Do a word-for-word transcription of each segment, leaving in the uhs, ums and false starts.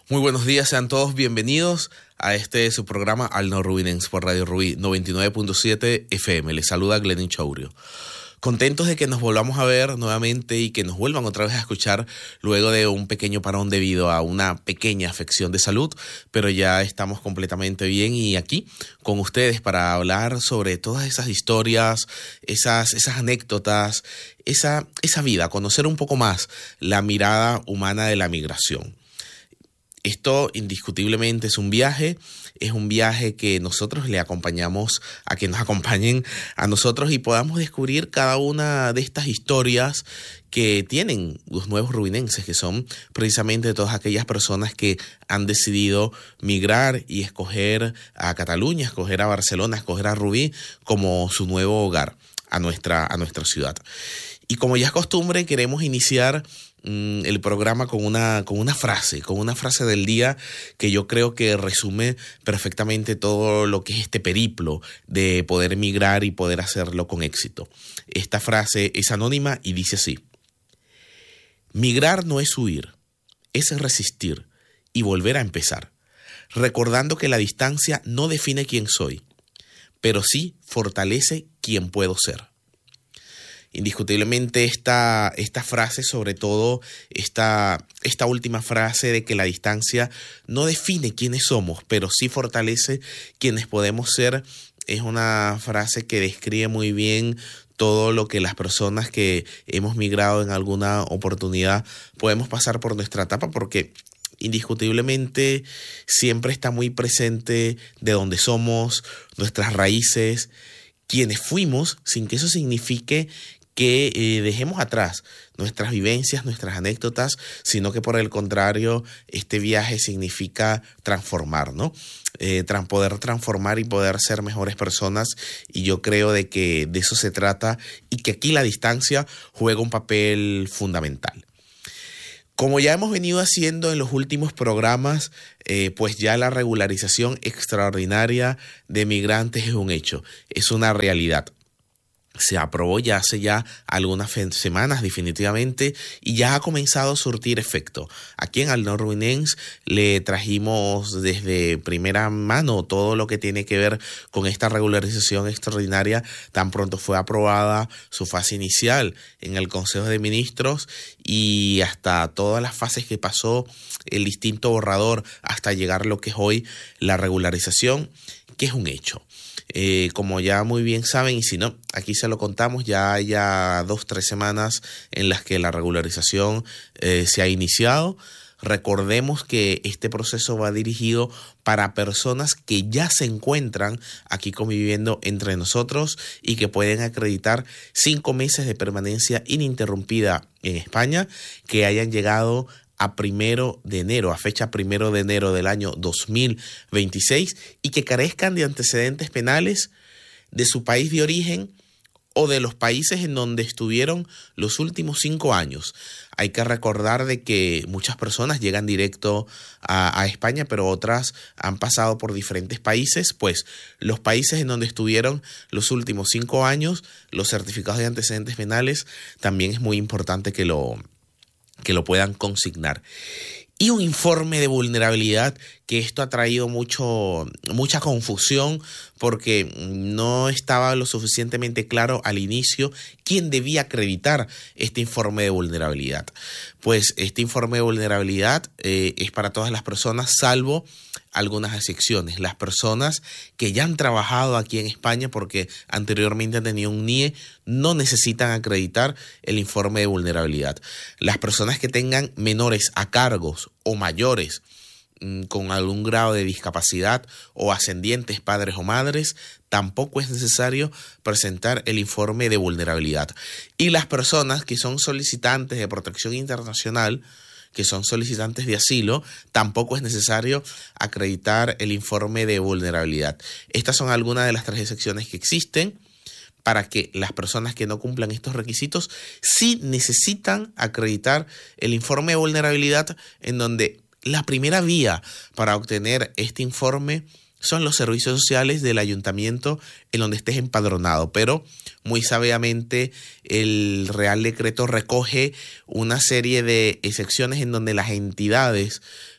Muy buenos días, sean todos bienvenidos a este su programa Al No Rubinense por Radio Rubí noventa y nueve punto siete F M. Les saluda Glenin Chaurio. Contentos de que nos volvamos a ver nuevamente y que nos vuelvan otra vez a escuchar luego de un pequeño parón debido a una pequeña afección de salud, pero ya estamos completamente bien y aquí con ustedes para hablar sobre todas esas historias, esas, esas anécdotas, esa, esa vida, conocer un poco más la mirada humana de la migración. Esto indiscutiblemente es un viaje, es un viaje que nosotros le acompañamos a que nos acompañen a nosotros y podamos descubrir cada una de estas historias que tienen los nuevos rubinenses, que son precisamente todas aquellas personas que han decidido migrar y escoger a Cataluña, escoger a Barcelona, escoger a Rubí como su nuevo hogar, a nuestra, a nuestra ciudad. Y como ya es costumbre, queremos iniciar el programa con una, con una frase, con una frase del día que yo creo que resume perfectamente todo lo que es este periplo de poder migrar y poder hacerlo con éxito. Esta frase es anónima y dice así: migrar no es huir, es resistir y volver a empezar, recordando que la distancia no define quién soy, pero sí fortalece quién puedo ser. Indiscutiblemente esta, esta frase, sobre todo esta, esta última frase de que la distancia no define quiénes somos, pero sí fortalece quienes podemos ser, es una frase que describe muy bien todo lo que las personas que hemos migrado en alguna oportunidad podemos pasar por nuestra etapa, porque indiscutiblemente siempre está muy presente de dónde somos, nuestras raíces, quienes fuimos, sin que eso signifique que eh, dejemos atrás nuestras vivencias, nuestras anécdotas, sino que por el contrario, este viaje significa transformar, ¿no? Eh, tras poder transformar y poder ser mejores personas, y yo creo de que de eso se trata y que aquí la distancia juega un papel fundamental. Como ya hemos venido haciendo en los últimos programas, eh, pues ya la regularización extraordinaria de migrantes es un hecho, es una realidad. Se aprobó ya hace ya algunas semanas definitivamente y ya ha comenzado a surtir efecto. Aquí en Al No Rubinense le trajimos desde primera mano todo lo que tiene que ver con esta regularización extraordinaria. Tan pronto fue aprobada su fase inicial en el Consejo de Ministros y hasta todas las fases que pasó el distinto borrador hasta llegar a lo que es hoy la regularización, que es un hecho. Eh, como ya muy bien saben, y si no, aquí se lo contamos, ya hay ya dos, tres semanas en las que la regularización eh, se ha iniciado. Recordemos que este proceso va dirigido para personas que ya se encuentran aquí conviviendo entre nosotros y que pueden acreditar cinco meses de permanencia ininterrumpida en España, que hayan llegado a primero de enero, a fecha primero de enero del año dos mil veintiséis y que carezcan de antecedentes penales de su país de origen o de los países en donde estuvieron los últimos cinco años. Hay que recordar de que muchas personas llegan directo a, a España, pero otras han pasado por diferentes países, pues los países en donde estuvieron los últimos cinco años, los certificados de antecedentes penales, también es muy importante que lo que lo puedan consignar. Y un informe de vulnerabilidad, que esto ha traído mucho, mucha confusión porque no estaba lo suficientemente claro al inicio quién debía acreditar este informe de vulnerabilidad. Pues este informe de vulnerabilidad eh, es para todas las personas, salvo algunas excepciones. Las personas que ya han trabajado aquí en España porque anteriormente han tenido un N I E no necesitan acreditar el informe de vulnerabilidad. Las personas que tengan menores a cargos o mayores mmm, con algún grado de discapacidad o ascendientes, padres o madres, tampoco es necesario presentar el informe de vulnerabilidad. Y las personas que son solicitantes de protección internacional, que son solicitantes de asilo, tampoco es necesario acreditar el informe de vulnerabilidad. Estas son algunas de las tres excepciones que existen para que las personas que no cumplan estos requisitos sí necesitan acreditar el informe de vulnerabilidad, en donde la primera vía para obtener este informe son los servicios sociales del ayuntamiento en donde estés empadronado, pero muy sabiamente el Real Decreto recoge una serie de excepciones en donde las entidades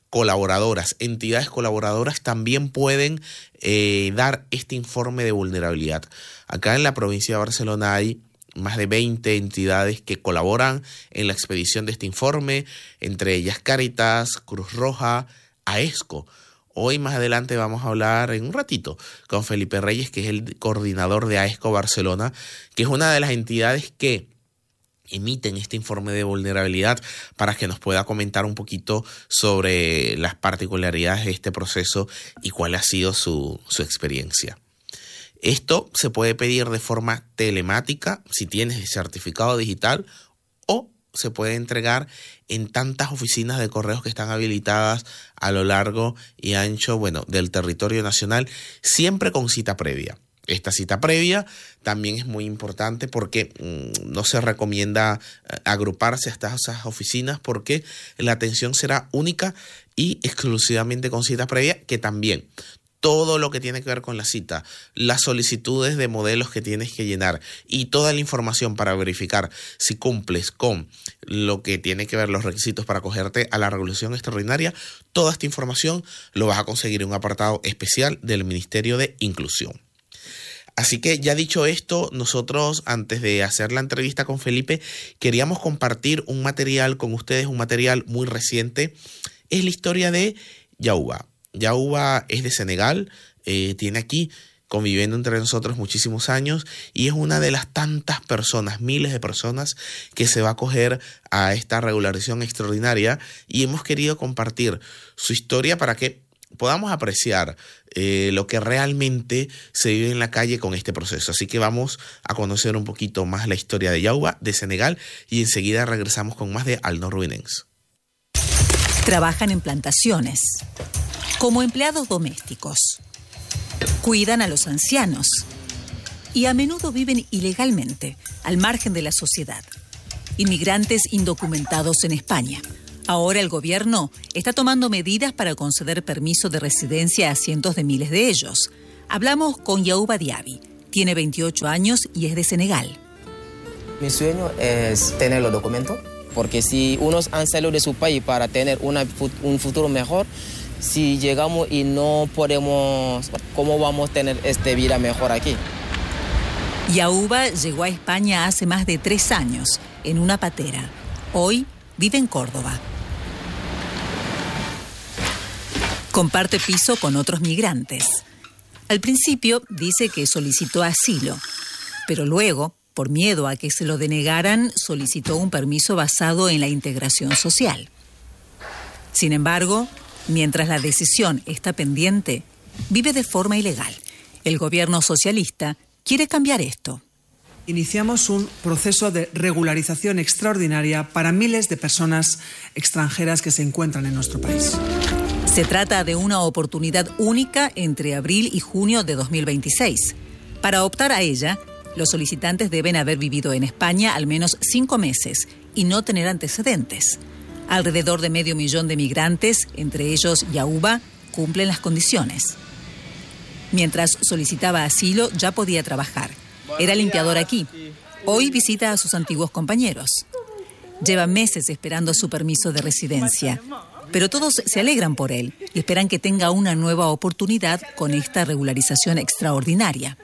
colaboradoras, entidades colaboradoras también pueden eh, dar este informe de vulnerabilidad. Acá en la provincia de Barcelona hay más de veinte entidades que colaboran en la expedición de este informe, entre ellas Cáritas, Cruz Roja, AESCO. Hoy más adelante vamos a hablar en un ratito con Felipe Reyes, que es el coordinador de AESCO Barcelona, que es una de las entidades que emiten este informe de vulnerabilidad, para que nos pueda comentar un poquito sobre las particularidades de este proceso y cuál ha sido su, su experiencia. Esto se puede pedir de forma telemática si tienes el certificado digital, o se puede entregar en tantas oficinas de correos que están habilitadas a lo largo y ancho, bueno, del territorio nacional, siempre con cita previa. Esta cita previa también es muy importante porque mmm, no se recomienda agruparse hasta esas oficinas, porque la atención será única y exclusivamente con cita previa, que también todo lo que tiene que ver con la cita, las solicitudes de modelos que tienes que llenar y toda la información para verificar si cumples con lo que tiene que ver los requisitos para acogerte a la regulación extraordinaria, toda esta información lo vas a conseguir en un apartado especial del Ministerio de Inclusión. Así que ya dicho esto, nosotros antes de hacer la entrevista con Felipe queríamos compartir un material con ustedes, un material muy reciente. Es la historia de Yauba. Yauba es de Senegal, eh, tiene aquí conviviendo entre nosotros muchísimos años y es una de las tantas personas, miles de personas que se va a acoger a esta regularización extraordinaria, y hemos querido compartir su historia para que podamos apreciar eh, lo que realmente se vive en la calle con este proceso. Así que vamos a conocer un poquito más la historia de Yauba, de Senegal, y enseguida regresamos con más de Al No Ruinens. Trabajan en plantaciones, como empleados domésticos, cuidan a los ancianos y a menudo viven ilegalmente, al margen de la sociedad. Inmigrantes indocumentados en España. Ahora el gobierno está tomando medidas para conceder permiso de residencia a cientos de miles de ellos. Hablamos con Yauba Diaby. Tiene veintiocho años y es de Senegal. Mi sueño es tener los documentos, porque si unos han salido de su país para tener una, un futuro mejor, si llegamos y no podemos, ¿cómo vamos a tener esta vida mejor aquí? Yauba llegó a España hace más de tres años, en una patera. Hoy vive en Córdoba. Comparte piso con otros migrantes. Al principio dice que solicitó asilo, pero luego, por miedo a que se lo denegaran, solicitó un permiso basado en la integración social. Sin embargo, mientras la decisión está pendiente, vive de forma ilegal. El gobierno socialista quiere cambiar esto. Iniciamos un proceso de regularización extraordinaria para miles de personas extranjeras que se encuentran en nuestro país. Se trata de una oportunidad única entre abril y junio de dos mil veintiséis. Para optar a ella, los solicitantes deben haber vivido en España al menos cinco meses y no tener antecedentes. Alrededor de medio millón de migrantes, entre ellos Yauba, cumplen las condiciones. Mientras solicitaba asilo, ya podía trabajar. Era limpiador aquí. Hoy visita a sus antiguos compañeros. Lleva meses esperando su permiso de residencia, pero todos se alegran por él y esperan que tenga una nueva oportunidad con esta regularización extraordinaria.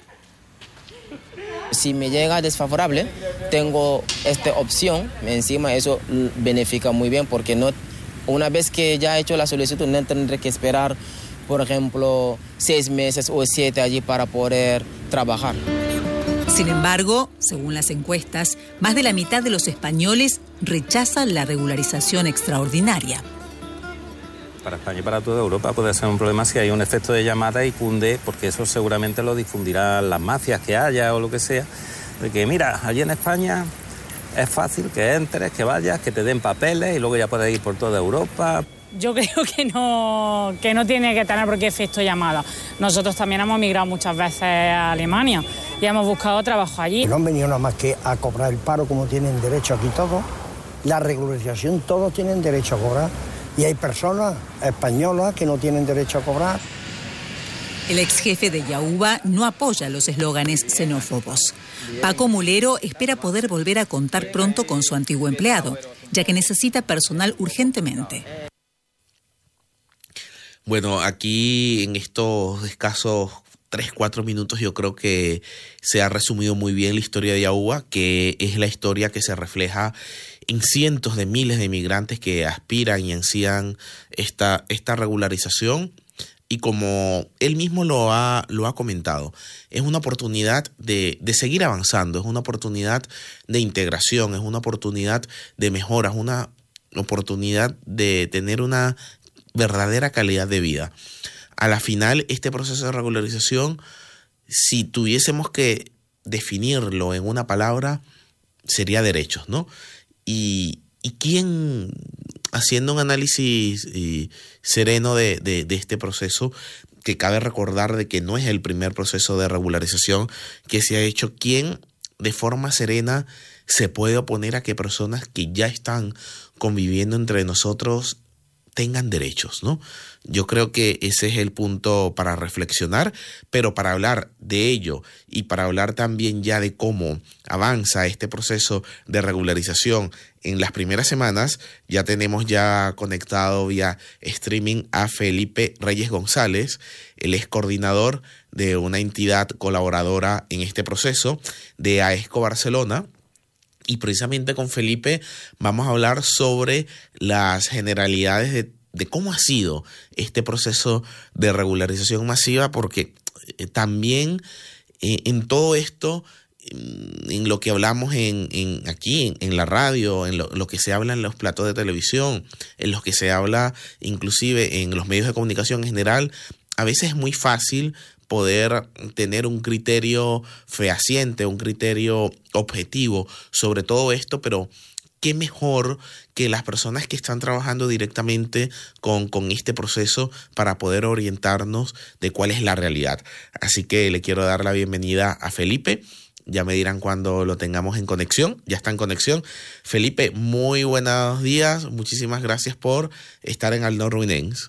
Si me llega desfavorable, tengo esta opción. Encima eso beneficia muy bien, porque no, una vez que ya he hecho la solicitud, no tendré que esperar, por ejemplo, seis meses o siete allí para poder trabajar. Sin embargo, según las encuestas, más de la mitad de los españoles rechazan la regularización extraordinaria. Para España y para toda Europa puede ser un problema si hay un efecto de llamada y cunde, porque eso seguramente lo difundirán las mafias que haya o lo que sea, de que mira, allí en España es fácil que entres, que vayas, que te den papeles y luego ya puedes ir por toda Europa. Yo creo que no, que no tiene que tener por qué efecto llamada. Nosotros también hemos migrado muchas veces a Alemania y hemos buscado trabajo allí. No han venido nada más que a cobrar el paro, como tienen derecho aquí todos. La regularización, todos tienen derecho a cobrar. Y hay personas españolas que no tienen derecho a cobrar. El ex jefe de Yauba no apoya los eslóganes xenófobos. Paco Mulero espera poder volver a contar pronto con su antiguo empleado, ya que necesita personal urgentemente. Bueno, aquí en estos escasos tres, cuatro minutos yo creo que se ha resumido muy bien la historia de Yaúa, que es la historia que se refleja en cientos de miles de migrantes que aspiran y ansían esta, esta regularización. Y como él mismo lo ha, lo ha comentado, es una oportunidad de, de seguir avanzando, es una oportunidad de integración, es una oportunidad de mejora, es una oportunidad de tener una verdadera calidad de vida. A la final, este proceso de regularización, si tuviésemos que definirlo en una palabra, sería derechos, ¿no? Y, y quién, haciendo un análisis y sereno de, de, de este proceso, que cabe recordar de que no es el primer proceso de regularización que se ha hecho, ¿quién de forma serena se puede oponer a que personas que ya están conviviendo entre nosotros tengan derechos, ¿no? Yo creo que ese es el punto para reflexionar, pero para hablar de ello y para hablar también ya de cómo avanza este proceso de regularización en las primeras semanas, ya tenemos ya conectado vía streaming a Felipe Reyes González. Él es coordinador de una entidad colaboradora en este proceso de AESCO Barcelona. Y precisamente con Felipe vamos a hablar sobre las generalidades de, de cómo ha sido este proceso de regularización masiva, porque eh, también eh, en todo esto, en lo que hablamos en, en aquí en, en la radio, en lo, lo que se habla en los platos de televisión, en lo que se habla inclusive en los medios de comunicación en general, a veces es muy fácil poder tener un criterio fehaciente, un criterio objetivo sobre todo esto, pero qué mejor que las personas que están trabajando directamente con, con este proceso para poder orientarnos de cuál es la realidad. Así que le quiero dar la bienvenida a Felipe. Ya me dirán cuando lo tengamos en conexión. Ya está en conexión. Felipe, muy buenos días. Muchísimas gracias por estar en Al No Ruinens.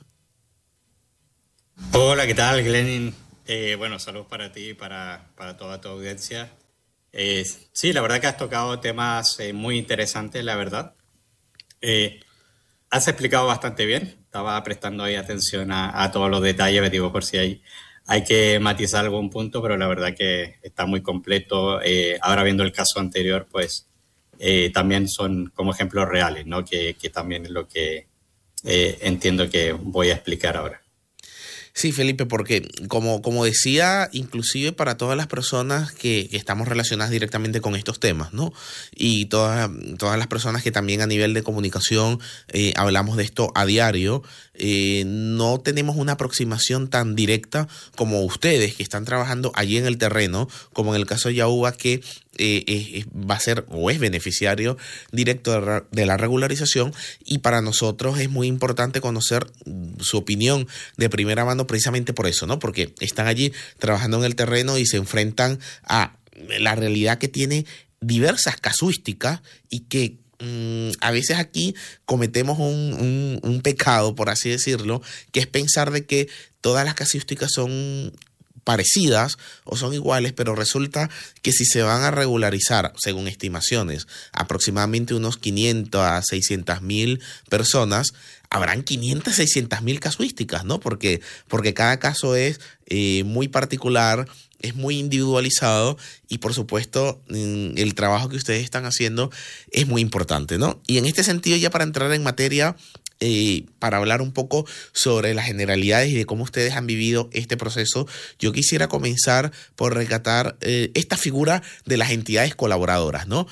Hola, ¿qué tal, Glenin? Eh, bueno, saludos para ti y para, para toda tu audiencia. Eh, sí, la verdad que has tocado temas eh, muy interesantes, la verdad. Eh, has explicado bastante bien. Estaba prestando ahí atención a, a todos los detalles, me digo, por si hay, hay que matizar algún punto, pero la verdad que está muy completo. Eh, ahora viendo el caso anterior, pues eh, también son como ejemplos reales, ¿no? Que, que también es lo que eh, entiendo que voy a explicar ahora. Sí, Felipe, porque como, como decía, inclusive para todas las personas que, que estamos relacionadas directamente con estos temas, ¿no? Y todas, todas las personas que también a nivel de comunicación eh, hablamos de esto a diario, eh, no tenemos una aproximación tan directa como ustedes que están trabajando allí en el terreno, como en el caso de Yaúa, que Eh, eh, va a ser o es beneficiario directo de, de la regularización, y para nosotros es muy importante conocer su opinión de primera mano precisamente por eso, ¿no? Porque están allí trabajando en el terreno y se enfrentan a la realidad que tiene diversas casuísticas y que mm, a veces aquí cometemos un, un, un pecado, por así decirlo, que es pensar de que todas las casuísticas son parecidas o son iguales, pero resulta que si se van a regularizar, según estimaciones, aproximadamente unos quinientas a seiscientas mil personas, habrán quinientas, seiscientas mil casuísticas, ¿no? Porque, porque cada caso es eh, muy particular, es muy individualizado y por supuesto el trabajo que ustedes están haciendo es muy importante, ¿no? Y en este sentido, ya para entrar en materia, Eh, para hablar un poco sobre las generalidades y de cómo ustedes han vivido este proceso, yo quisiera comenzar por rescatar eh, esta figura de las entidades colaboradoras, ¿no?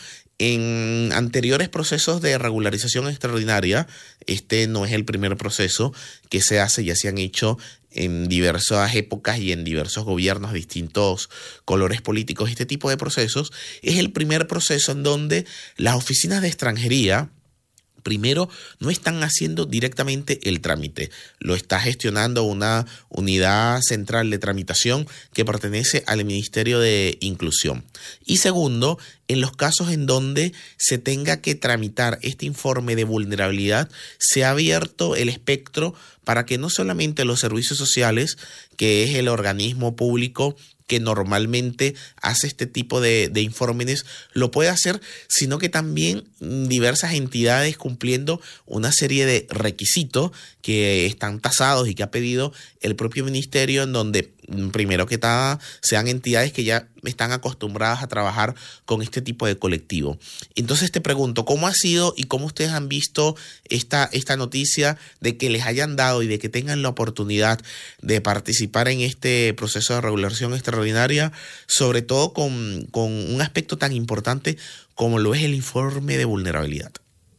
En anteriores procesos de regularización extraordinaria, este no es el primer proceso que se hace, ya se han hecho en diversas épocas y en diversos gobiernos, distintos colores políticos, este tipo de procesos. Es el primer proceso en donde las oficinas de extranjería, primero, no están haciendo directamente el trámite, lo está gestionando una unidad central de tramitación que pertenece al Ministerio de Inclusión. Y segundo, en los casos en donde se tenga que tramitar este informe de vulnerabilidad, se ha abierto el espectro para que no solamente los servicios sociales, que es el organismo público que normalmente hace este tipo de, de informes, lo puede hacer, sino que también diversas entidades cumpliendo una serie de requisitos que están tasados y que ha pedido el propio ministerio, en donde, primero que nada, sean entidades que ya están acostumbradas a trabajar con este tipo de colectivo. Entonces te pregunto, ¿cómo ha sido y cómo ustedes han visto esta, esta noticia de que les hayan dado y de que tengan la oportunidad de participar en este proceso de regulación extraordinaria, sobre todo con, con un aspecto tan importante como lo es el informe de vulnerabilidad?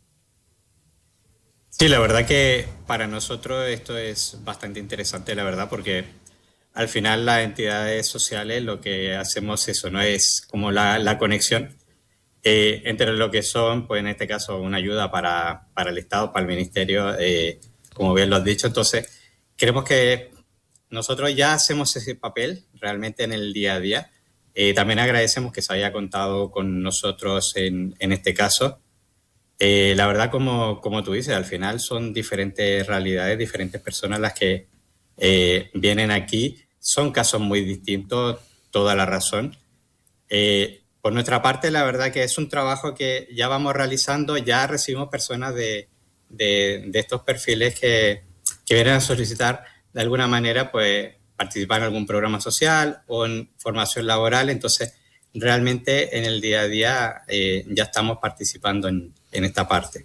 Sí, la verdad que para nosotros esto es bastante interesante, la verdad, porque al final las entidades sociales lo que hacemos eso, ¿no? Es como la, la conexión eh, entre lo que son, pues en este caso, una ayuda para, para el Estado, para el Ministerio, eh, como bien lo has dicho. Entonces, creemos que nosotros ya hacemos ese papel realmente en el día a día. Eh, también agradecemos que se haya contado con nosotros en, en este caso. Eh, la verdad, como, como tú dices, al final son diferentes realidades, diferentes personas las que eh, vienen aquí. Son casos muy distintos, toda la razón. Eh, por nuestra parte, la verdad que es un trabajo que ya vamos realizando, ya recibimos personas de, de, de estos perfiles que, que vienen a solicitar de alguna manera pues participar en algún programa social o en formación laboral. Entonces, realmente en el día a día eh, ya estamos participando en, en esta parte.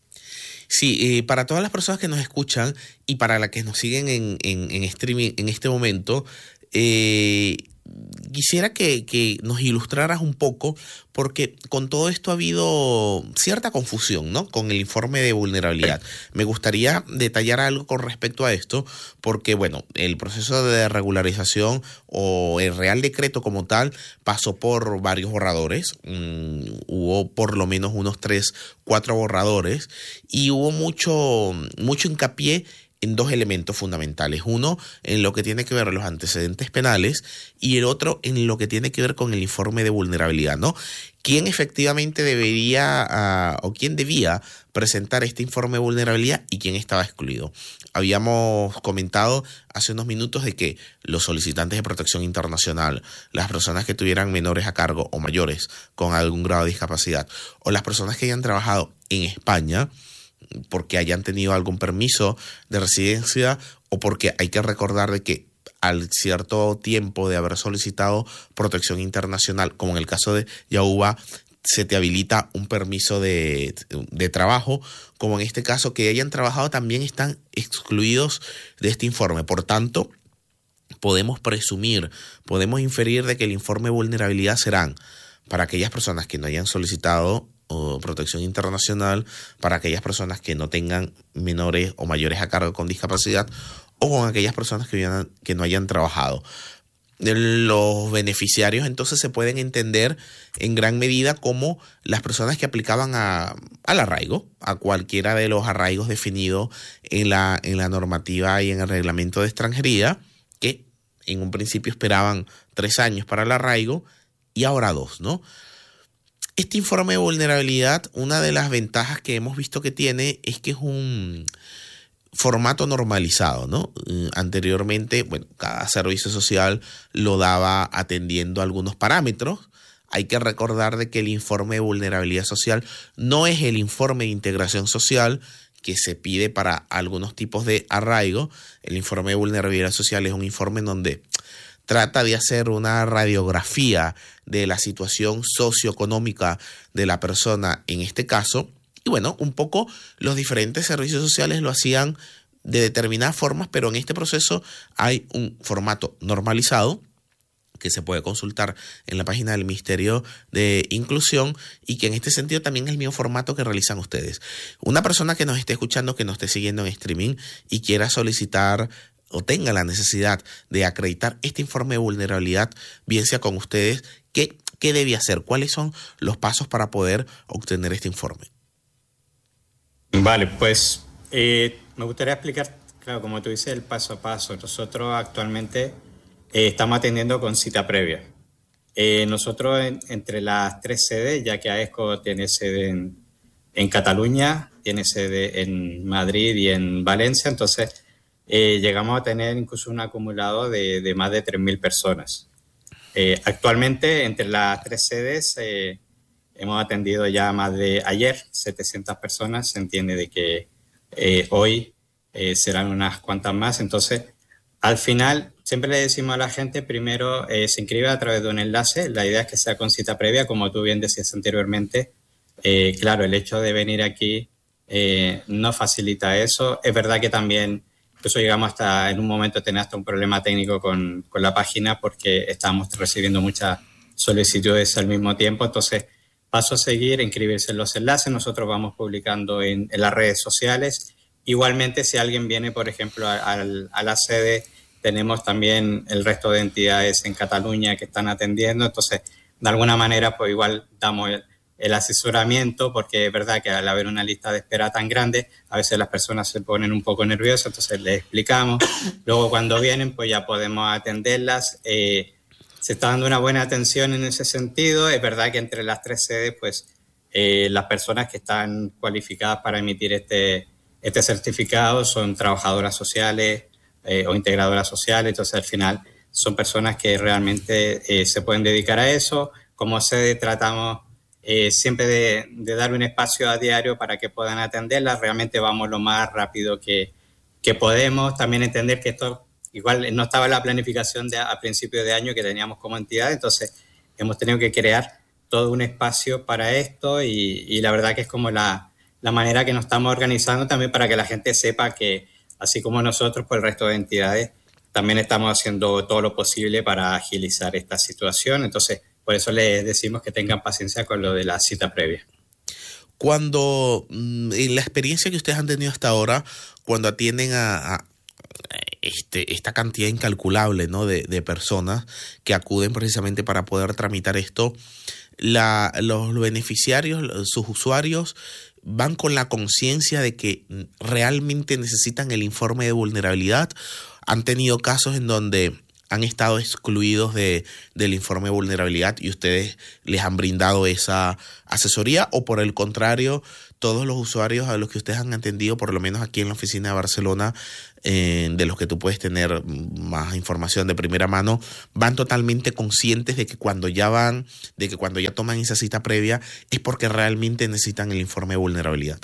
Sí, eh, para todas las personas que nos escuchan y para las que nos siguen en, en, en streaming en este momento, eh, quisiera que, que nos ilustraras un poco, porque con todo esto ha habido cierta confusión, ¿no?, con el informe de vulnerabilidad. Me gustaría detallar algo con respecto a esto, porque, bueno, el proceso de regularización o el Real Decreto como tal pasó por varios borradores. Mm, hubo por lo menos unos tres, cuatro borradores, y hubo mucho, mucho hincapié en dos elementos fundamentales. Uno, en lo que tiene que ver con los antecedentes penales, y el otro en lo que tiene que ver con el informe de vulnerabilidad, ¿no? ¿Quién efectivamente debería uh, o quién debía presentar este informe de vulnerabilidad y quién estaba excluido? Habíamos comentado hace unos minutos de que los solicitantes de protección internacional, las personas que tuvieran menores a cargo o mayores con algún grado de discapacidad, o las personas que hayan trabajado en España porque hayan tenido algún permiso de residencia, o porque hay que recordar de que al cierto tiempo de haber solicitado protección internacional, como en el caso de Yauba, se te habilita un permiso de, de trabajo, como en este caso que hayan trabajado, también están excluidos de este informe. Por tanto, podemos presumir, podemos inferir de que el informe de vulnerabilidad serán para aquellas personas que no hayan solicitado o protección internacional, para aquellas personas que no tengan menores o mayores a cargo con discapacidad, o con aquellas personas que, hayan, que no hayan trabajado. Los beneficiarios entonces se pueden entender en gran medida como las personas que aplicaban a, al arraigo, a cualquiera de los arraigos definidos en la, en la normativa y en el reglamento de extranjería, que en un principio esperaban tres años para el arraigo y ahora dos, ¿no? Este informe de vulnerabilidad, una de las ventajas que hemos visto que tiene es que es un formato normalizado, ¿no? Eh, anteriormente, bueno, cada servicio social lo daba atendiendo algunos parámetros. Hay que recordar de que el informe de vulnerabilidad social no es el informe de integración social que se pide para algunos tipos de arraigo. El informe de vulnerabilidad social es un informe en donde trata de hacer una radiografía de la situación socioeconómica de la persona en este caso. Y bueno, un poco los diferentes servicios sociales lo hacían de determinadas formas, pero en este proceso hay un formato normalizado que se puede consultar en la página del Ministerio de Inclusión, y que en este sentido también es el mismo formato que realizan ustedes. Una persona que nos esté escuchando, que nos esté siguiendo en streaming y quiera solicitar o tenga la necesidad de acreditar este informe de vulnerabilidad, bien sea con ustedes, ¿qué, qué debe hacer? ¿Cuáles son los pasos para poder obtener este informe? Vale, pues eh, me gustaría explicar, claro, como tú dices, el paso a paso. Nosotros actualmente eh, estamos atendiendo con cita previa. Eh, nosotros en, entre las tres sedes, ya que AESCO tiene sede en, en Cataluña, tiene sede en Madrid y en Valencia, entonces eh, llegamos a tener incluso un acumulado de, de más de tres mil personas. Eh, actualmente, entre las tres sedes, eh, hemos atendido ya más de ayer setecientas personas. Se entiende de que eh, hoy eh, serán unas cuantas más. Entonces, al final, siempre le decimos a la gente, primero eh, se inscribe a través de un enlace. La idea es que sea con cita previa, como tú bien decías anteriormente. Eh, claro, el hecho de venir aquí eh, no facilita eso. Es verdad que también, incluso llegamos hasta, en un momento, tener hasta un problema técnico con, con la página porque estábamos recibiendo muchas solicitudes al mismo tiempo. Entonces, paso a seguir, inscribirse en los enlaces. Nosotros vamos publicando en, en las redes sociales. Igualmente, si alguien viene, por ejemplo, a, a, a la sede, tenemos también el resto de entidades en Cataluña que están atendiendo. Entonces, de alguna manera, pues igual damos el, el asesoramiento, porque es verdad que al haber una lista de espera tan grande, a veces las personas se ponen un poco nerviosas, entonces les explicamos. Luego, cuando vienen, pues ya podemos atenderlas. Eh, se está dando una buena atención en ese sentido. Es verdad que entre las tres sedes, pues eh, las personas que están cualificadas para emitir este, este certificado son trabajadoras sociales, Eh, o integradoras sociales. Entonces, al final, son personas que realmente eh, se pueden dedicar a eso. Como sede, tratamos eh, siempre de, de dar un espacio a diario para que puedan atenderlas. Realmente vamos lo más rápido que, que podemos. También entender que esto igual no estaba en la planificación de, a principio de año que teníamos como entidad. Entonces, hemos tenido que crear todo un espacio para esto y, y la verdad que es como la, la manera que nos estamos organizando también para que la gente sepa que así como nosotros, pues el resto de entidades también estamos haciendo todo lo posible para agilizar esta situación. Entonces, por eso les decimos que tengan paciencia con lo de la cita previa. Cuando, en la experiencia que ustedes han tenido hasta ahora, cuando atienden a, a este, esta cantidad incalculable, ¿no?, de, de personas que acuden precisamente para poder tramitar esto, la, los beneficiarios, sus usuarios, van con la conciencia de que realmente necesitan el informe de vulnerabilidad. Han tenido casos en donde han estado excluidos de, del informe de vulnerabilidad y ustedes les han brindado esa asesoría, o por el contrario, todos los usuarios a los que ustedes han atendido, por lo menos aquí en la oficina de Barcelona, eh, de los que tú puedes tener más información de primera mano, van totalmente conscientes de que cuando ya van, de que cuando ya toman esa cita previa es porque realmente necesitan el informe de vulnerabilidad.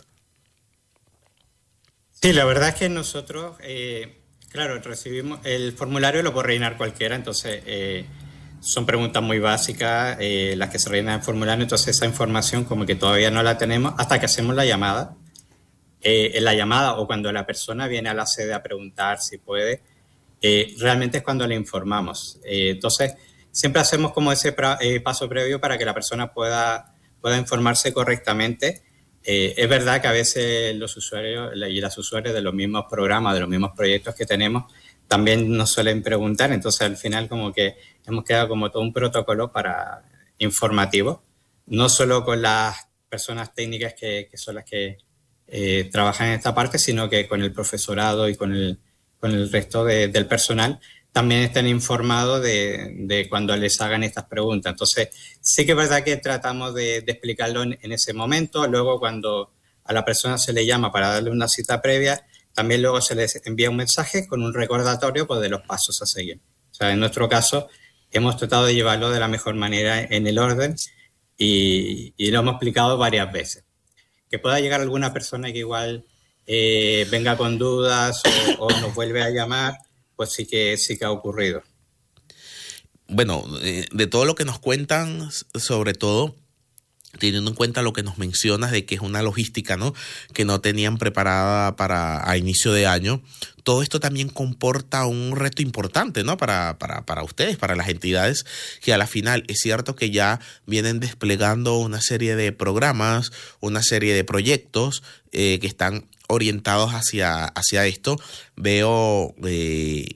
Sí, la verdad es que nosotros, eh, claro, recibimos el formulario, lo puede rellenar cualquiera, entonces eh, son preguntas muy básicas eh, las que se rellenan en el formulario, entonces esa información como que todavía no la tenemos hasta que hacemos la llamada. Eh, en la llamada o cuando la persona viene a la sede a preguntar si puede, eh, realmente es cuando le informamos. Eh, entonces, siempre hacemos como ese pra, eh, paso previo para que la persona pueda, pueda informarse correctamente. Eh, es verdad que a veces los usuarios y las usuarias de los mismos programas, de los mismos proyectos que tenemos, también nos suelen preguntar. Entonces, al final, como que hemos creado como todo un protocolo para informativo, no solo con las personas técnicas que, que son las que eh, trabajan en esta parte, sino que con el profesorado y con el, con el resto de, del personal también estén informados de, de cuando les hagan estas preguntas. Entonces, sí que es verdad que tratamos de, de explicarlo en, en ese momento. Luego, cuando a la persona se le llama para darle una cita previa, también luego se les envía un mensaje con un recordatorio, pues, de los pasos a seguir. O sea, en nuestro caso, hemos tratado de llevarlo de la mejor manera en el orden y, y lo hemos explicado varias veces. Que pueda llegar alguna persona que igual eh, venga con dudas o, o nos vuelve a llamar, pues sí que sí que ha ocurrido. Bueno, de todo lo que nos cuentan, sobre todo teniendo en cuenta lo que nos mencionas de que es una logística, ¿no?, que no tenían preparada para a inicio de año, todo esto también comporta un reto importante, ¿no?, para, para, para ustedes, para las entidades, que a la final es cierto que ya vienen desplegando una serie de programas, una serie de proyectos eh, que están orientados hacia, hacia esto. Veo eh,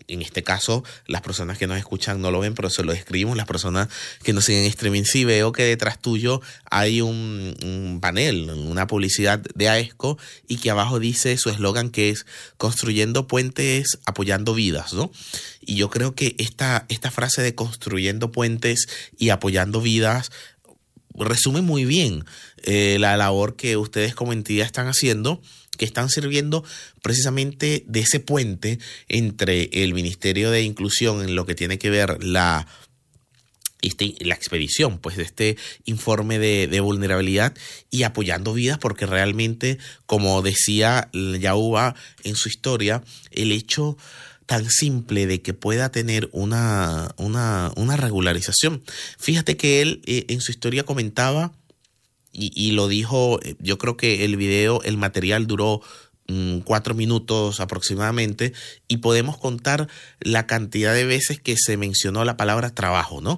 en este caso, las personas que nos escuchan no lo ven, pero se lo describimos. Las personas que nos siguen en streaming, sí veo que detrás tuyo hay un, un panel, una publicidad de AESCO, y que abajo dice su eslogan, que es construyendo puentes, apoyando vidas, ¿no? Y yo creo que esta, esta frase de construyendo puentes y apoyando vidas resume muy bien eh, la labor que ustedes como entidad están haciendo, que están sirviendo precisamente de ese puente entre el Ministerio de Inclusión en lo que tiene que ver la, este, la expedición pues, de este informe de, de vulnerabilidad, y apoyando vidas, porque realmente, como decía Yauva en su historia, el hecho tan simple de que pueda tener una, una, una regularización. Fíjate que él eh, en su historia comentaba, Y, y lo dijo, yo creo que el video, el material duró mmm, cuatro minutos aproximadamente, y podemos contar la cantidad de veces que se mencionó la palabra trabajo, ¿no?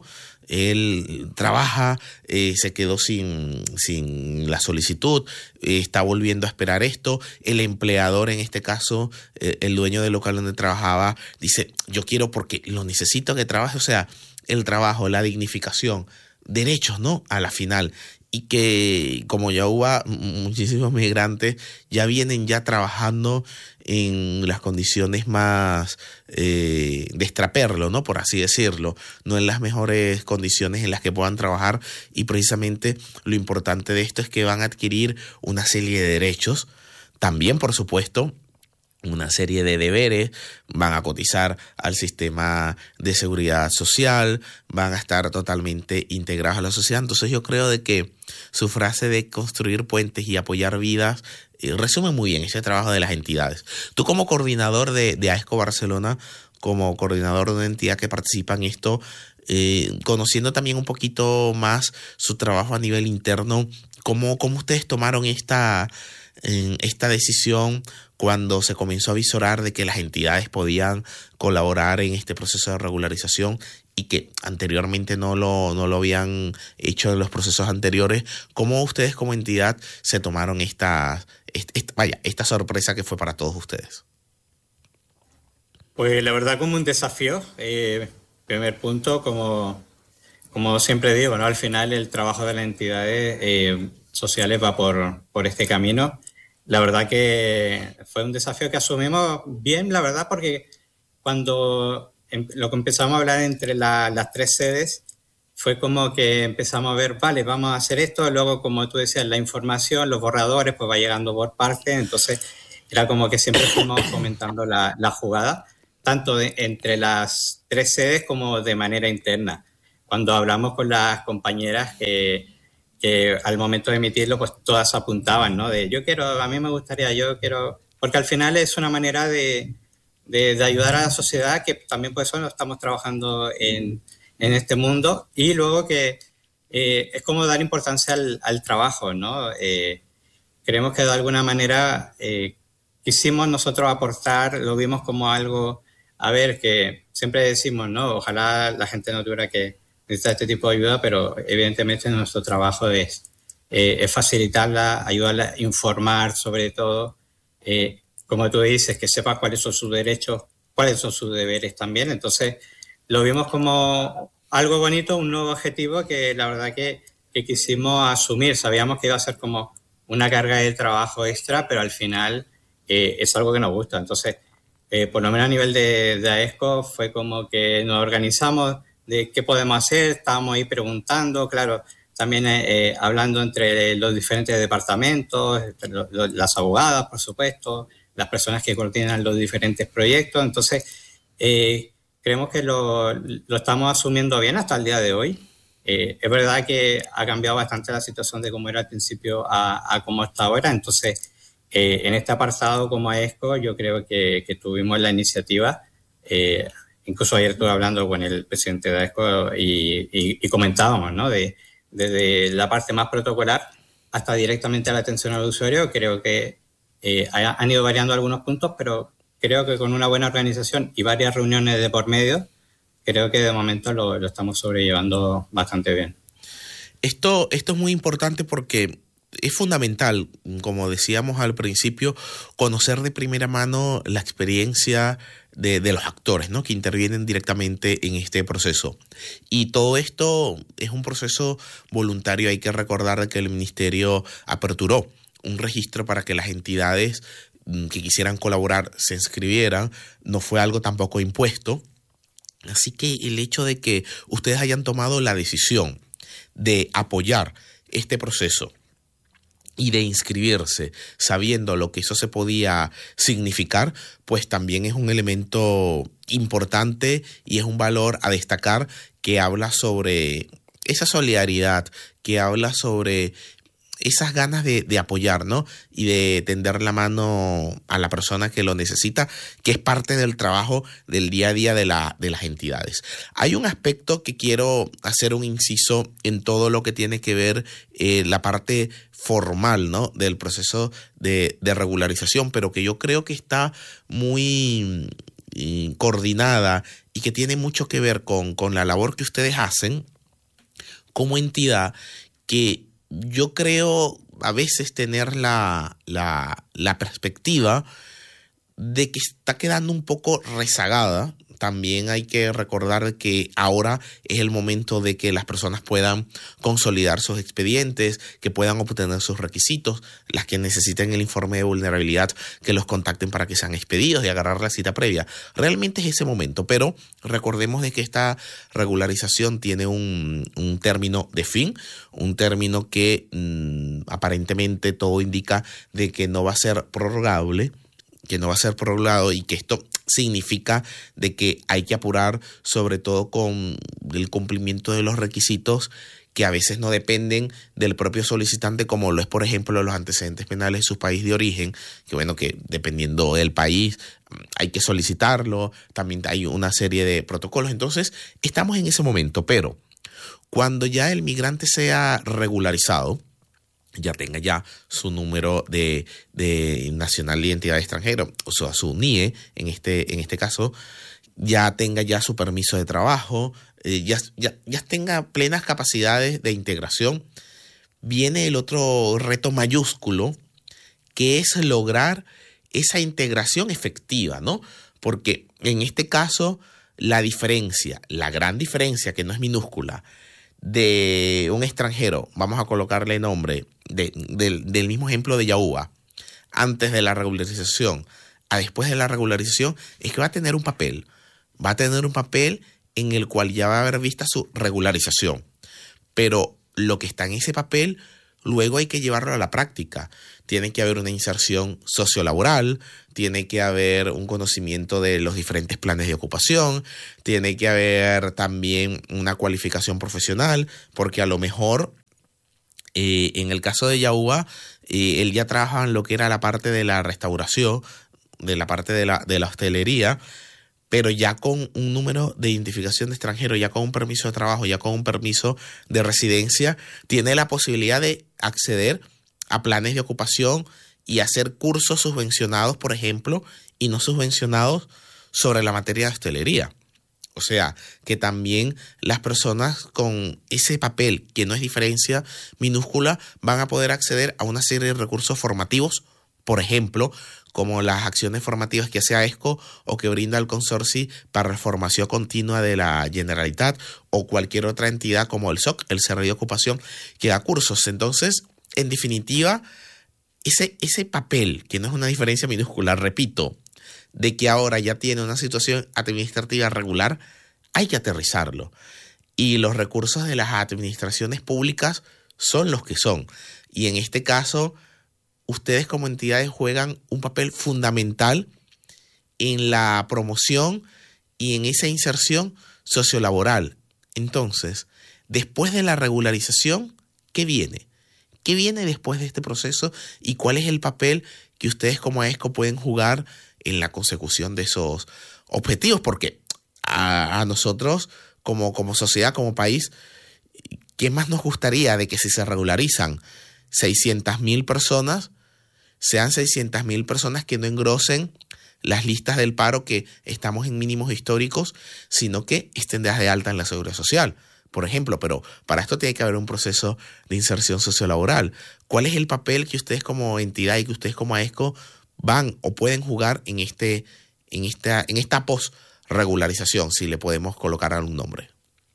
Él trabaja, eh, se quedó sin, sin la solicitud, eh, está volviendo a esperar esto. El empleador, en este caso, eh, el dueño del local donde trabajaba, dice, yo quiero porque lo necesito que trabaje. O sea, el trabajo, la dignificación, derechos, ¿no? A la final. Y que, como ya hubo muchísimos migrantes, ya vienen ya trabajando en las condiciones más eh, de extraperlo, ¿no? Por así decirlo, no en las mejores condiciones en las que puedan trabajar, y precisamente lo importante de esto es que van a adquirir una serie de derechos, también por supuesto una serie de deberes, van a cotizar al sistema de seguridad social, van a estar totalmente integrados a la sociedad. Entonces yo creo de que su frase de construir puentes y apoyar vidas eh, resume muy bien ese trabajo de las entidades. Tú, como coordinador de, de AESCO Barcelona, como coordinador de una entidad que participa en esto, eh, conociendo también un poquito más su trabajo a nivel interno, ¿cómo, cómo ustedes tomaron esta, eh, esta decisión cuando se comenzó a visorar de que las entidades podían colaborar en este proceso de regularización y que anteriormente no lo, no lo habían hecho en los procesos anteriores? ¿Cómo ustedes como entidad se tomaron esta, esta, vaya, esta sorpresa que fue para todos ustedes? Pues la verdad, como un desafío. Eh, primer punto, como, como siempre digo, ¿no? Al final el trabajo de las entidades eh, sociales va por, por este camino. La verdad que fue un desafío que asumimos bien, la verdad, porque cuando em, lo que empezamos a hablar entre la, las tres sedes, fue como que empezamos a ver, vale, vamos a hacer esto, luego, como tú decías, la información, los borradores, pues va llegando por partes, entonces era como que siempre fuimos comentando la, la jugada, tanto de, entre las tres sedes como de manera interna. Cuando hablamos con las compañeras que... que al momento de emitirlo, pues todas apuntaban, ¿no? De yo quiero, a mí me gustaría, yo quiero... Porque al final es una manera de, de, de ayudar a la sociedad, que también por eso estamos trabajando en, en este mundo, y luego que eh, es como dar importancia al, al trabajo, ¿no? Eh, creemos que de alguna manera eh, quisimos nosotros aportar, lo vimos como algo, a ver, que siempre decimos, ¿no? Ojalá la gente no tuviera que necesita este tipo de ayuda, pero evidentemente nuestro trabajo es, eh, es facilitarla, ayudarla, informar sobre todo, eh, como tú dices, que sepa cuáles son sus derechos, cuáles son sus deberes también. Entonces lo vimos como algo bonito, un nuevo objetivo que la verdad que, que quisimos asumir. Sabíamos que iba a ser como una carga de trabajo extra, pero al final eh, es algo que nos gusta. Entonces, eh, por lo menos a nivel de, de AESCO fue como que nos organizamos de qué podemos hacer, estábamos ahí preguntando, claro, también eh, hablando entre los diferentes departamentos, lo, lo, las abogadas, por supuesto, las personas que coordinan los diferentes proyectos. Entonces, eh, creemos que lo, lo estamos asumiendo bien hasta el día de hoy. Eh, es verdad que ha cambiado bastante la situación de cómo era al principio a, a cómo está ahora. Entonces, eh, en este apartado como AESCO, yo creo que, que tuvimos la iniciativa. Eh, Incluso ayer estuve hablando con el presidente de AESCO y, y, y comentábamos, ¿no? De, desde la parte más protocolar hasta directamente a la atención al usuario. Creo que eh, han ido variando algunos puntos, pero creo que con una buena organización y varias reuniones de por medio, creo que de momento lo, lo estamos sobrellevando bastante bien. Esto, esto es muy importante porque es fundamental, como decíamos al principio, conocer de primera mano la experiencia de, de los actores, ¿no?, que intervienen directamente en este proceso. Y todo esto es un proceso voluntario. Hay que recordar que el Ministerio aperturó un registro para que las entidades que quisieran colaborar se inscribieran. No fue algo tampoco impuesto. Así que el hecho de que ustedes hayan tomado la decisión de apoyar este proceso y de inscribirse sabiendo lo que eso se podía significar, pues también es un elemento importante y es un valor a destacar, que habla sobre esa solidaridad, que habla sobre esas ganas de, de apoyar, ¿no?, y de tender la mano a la persona que lo necesita, que es parte del trabajo del día a día de, la, de las entidades. Hay un aspecto que quiero hacer un inciso en todo lo que tiene que ver eh, la parte formal, ¿no?, del proceso de, de regularización, pero que yo creo que está muy eh, coordinada y que tiene mucho que ver con, con la labor que ustedes hacen como entidad, que yo creo a veces tener la, la, la perspectiva de que está quedando un poco rezagada. También hay que recordar que ahora es el momento de que las personas puedan consolidar sus expedientes, que puedan obtener sus requisitos, las que necesiten el informe de vulnerabilidad, que los contacten para que sean expedidos y agarrar la cita previa. Realmente es ese momento, pero recordemos de que esta regularización tiene un, un término de fin, un término que mmm, aparentemente todo indica de que no va a ser prorrogable, que no va a ser prorrogado, y que esto significa de que hay que apurar sobre todo con el cumplimiento de los requisitos que a veces no dependen del propio solicitante, como lo es, por ejemplo, los antecedentes penales de su país de origen, que bueno, que dependiendo del país hay que solicitarlo, también hay una serie de protocolos. Entonces, estamos en ese momento, pero cuando ya el migrante sea regularizado, ya tenga ya su número de, de nacional de identidad extranjera, o sea, su N I E en este, en este caso, ya tenga ya su permiso de trabajo, eh, ya, ya, ya tenga plenas capacidades de integración, viene el otro reto mayúsculo, que es lograr esa integración efectiva, ¿no? Porque en este caso, la diferencia, la gran diferencia, que no es minúscula, de un extranjero, vamos a colocarle nombre, de, de, del mismo ejemplo de Yaúa, antes de la regularización a después de la regularización, es que va a tener un papel, va a tener un papel en el cual ya va a haber vista su regularización, pero lo que está en ese papel, luego hay que llevarlo a la práctica. Tiene que haber una inserción sociolaboral, tiene que haber un conocimiento de los diferentes planes de ocupación, tiene que haber también una cualificación profesional, porque a lo mejor eh, en el caso de Yaúa, eh, él ya trabajaba en lo que era la parte de la restauración, de la parte de la, de la hostelería, pero ya con un número de identificación de extranjero, ya con un permiso de trabajo, ya con un permiso de residencia, tiene la posibilidad de acceder a planes de ocupación y hacer cursos subvencionados, por ejemplo, y no subvencionados sobre la materia de hostelería. O sea, que también las personas con ese papel, que no es diferencia minúscula, van a poder acceder a una serie de recursos formativos, por ejemplo, como las acciones formativas que hace AESCO o que brinda el Consorci para la Formación Continua de la Generalitat, o cualquier otra entidad como el S O C, el Servicio de Ocupación, que da cursos. Entonces, en definitiva, ese, ese papel, que no es una diferencia minúscula, repito, de que ahora ya tiene una situación administrativa regular, hay que aterrizarlo. Y los recursos de las administraciones públicas son los que son. Y en este caso, ustedes como entidades juegan un papel fundamental en la promoción y en esa inserción sociolaboral. Entonces, después de la regularización, ¿qué viene? ¿Qué viene después de este proceso y cuál es el papel que ustedes como AESCO pueden jugar en la consecución de esos objetivos? Porque a, a nosotros como, como sociedad, como país, ¿qué más nos gustaría de que si se regularizan seiscientas mil personas, sean seiscientas mil personas que no engrosen las listas del paro, que estamos en mínimos históricos, sino que estén dadas de alta en la Seguridad Social? por ejemplo, pero para esto tiene que haber un proceso de inserción sociolaboral. ¿Cuál es el papel que ustedes como entidad y que ustedes como AESCO van o pueden jugar en este, en esta, en esta post-regularización, si le podemos colocar algún nombre?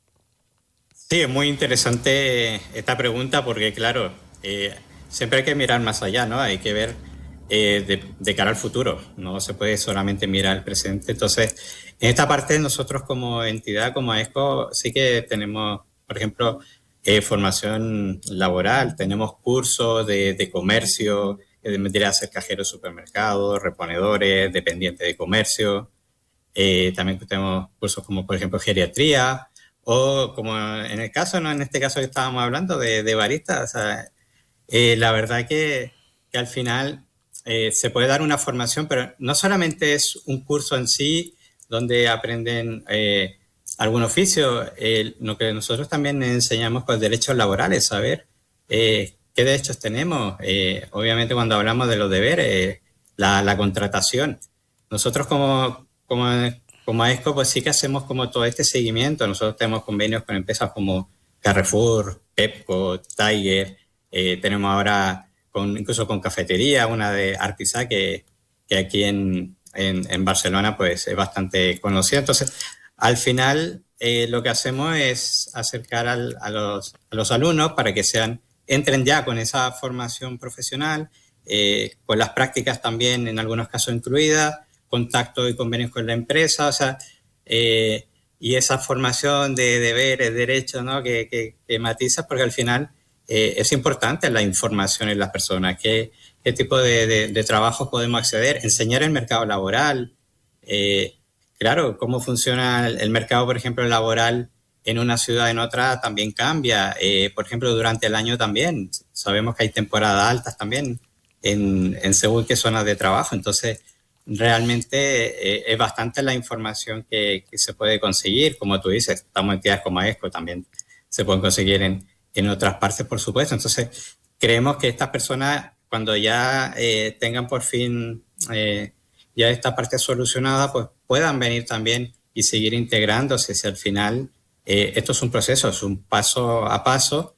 Sí, es muy interesante esta pregunta porque, claro, eh, siempre hay que mirar más allá, ¿no? Hay que ver eh, de, de cara al futuro, no se puede solamente mirar al presente. Entonces, en esta parte nosotros como entidad, como AESCO, sí que tenemos, por ejemplo, eh, formación laboral, tenemos cursos de, de comercio, que vendría a ser cajeros de supermercados, reponedores, dependientes de comercio. Eh, también tenemos cursos como, por ejemplo, geriatría, o como en el caso, ¿no? En este caso que estábamos hablando de, de baristas, o sea, eh, la verdad que, que al final eh, se puede dar una formación, pero no solamente es un curso en sí donde aprenden eh, algún oficio, eh, lo que nosotros también enseñamos pues derechos laborales, saber eh, qué derechos tenemos. Eh, obviamente cuando hablamos de los deberes, eh, la, la contratación, nosotros como, como Como AESCO, pues sí que hacemos como todo este seguimiento. Nosotros tenemos convenios con empresas como Carrefour, Pepco, Tiger. Eh, tenemos ahora con, incluso con cafetería, una de Artisá, que, que aquí en, en, en Barcelona pues es bastante conocida. Entonces, al final, eh, lo que hacemos es acercar al, a, los, a los alumnos para que sean, entren ya con esa formación profesional, eh, con las prácticas también en algunos casos incluidas, contacto y convenios con la empresa, o sea, eh, y esa formación de deberes, derechos, ¿no? que, que, que matizas, porque al final eh, es importante la información en las personas, qué, qué tipo de, de, de trabajos podemos acceder, enseñar el mercado laboral, eh, claro, cómo funciona el, el mercado, por ejemplo, laboral en una ciudad, en otra, también cambia, eh, por ejemplo, durante el año también, sabemos que hay temporadas altas también en, en según qué zonas de trabajo, entonces realmente eh, es bastante la información que, que se puede conseguir. Como tú dices, estamos entidades como AESCO, también se pueden conseguir en, en otras partes, por supuesto. Entonces, creemos que estas personas, cuando ya eh, tengan por fin eh, ya esta parte solucionada, pues puedan venir también y seguir integrándose. Si al final eh, esto es un proceso, es un paso a paso,